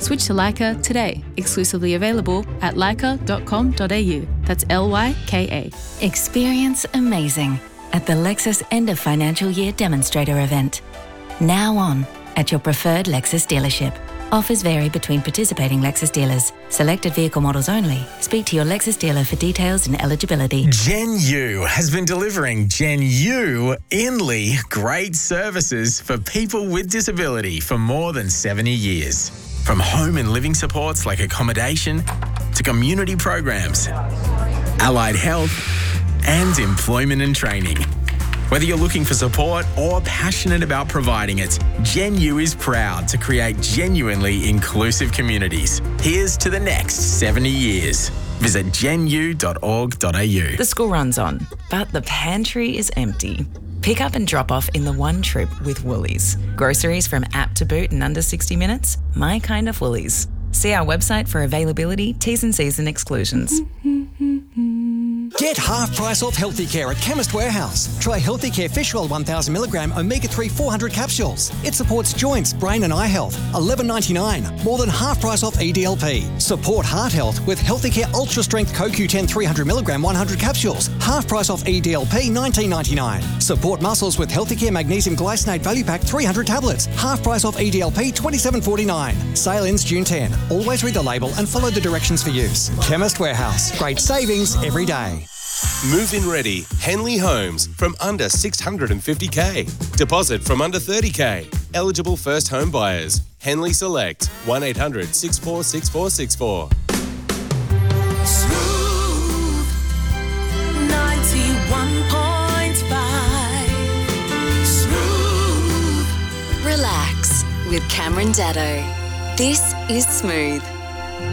Switch to Leica today. Exclusively available at leica.com.au. That's LYKA. Experience amazing at the Lexus End of Financial Year Demonstrator event. Now on at your preferred Lexus dealership. Offers vary between participating Lexus dealers. Selected vehicle models only. Speak to your Lexus dealer for details and eligibility. Gen U has been delivering Gen U Inly great services for people with disability for more than 70 years. From home and living supports like accommodation to community programs, allied health and employment and training. Whether you're looking for support or passionate about providing it, Gen U is proud to create genuinely inclusive communities. Here's to the next 70 years. Visit genu.org.au. The school runs on, but the pantry is empty. Pick up and drop off in the one trip with Woolies. Groceries from app to boot in under 60 minutes? My kind of Woolies. See our website for availability, T's and C's and exclusions. Get half price off Healthy Care at Chemist Warehouse. Try Healthy Care Fish Oil 1000mg Omega-3 400 capsules. It supports joints, brain and eye health. $11.99. More than half price off EDLP. Support heart health with Healthy Care Ultra Strength CoQ10 300mg 100 capsules. Half price off EDLP $19.99. Support muscles with Healthy Care Magnesium Glycinate Value Pack 300 tablets. Half price off EDLP $27.49. Sale ends June 10. Always read the label and follow the directions for use. Chemist Warehouse. Great savings every day. Move-in ready, Henley Homes from under 650k. Deposit from under 30k. Eligible first home buyers. Henley Select 1800 646464. Smooth 91.5. Smooth. Relax with Cameron Daddo. This is Smooth.